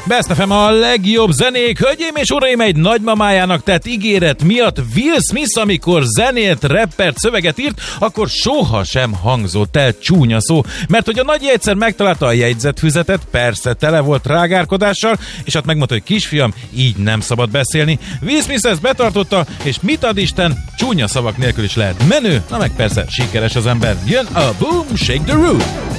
Best FM a legjobb zenék, hölgyeim és uraim, egy nagymamájának tett ígéret miatt Will Smith, amikor zenélt, rappert, szöveget írt, akkor sohasem hangzott el csúnya szó, mert hogy a nagyi egyszer megtalálta a jegyzetfüzetet, persze tele volt rágárkodással, és hát megmondta, hogy kisfiam, így nem szabad beszélni. Will Smith ezt betartotta, és mit ad Isten, csúnya szavak nélkül is lehet menő, na meg persze sikeres az ember. Jön a Boom Shake the Room!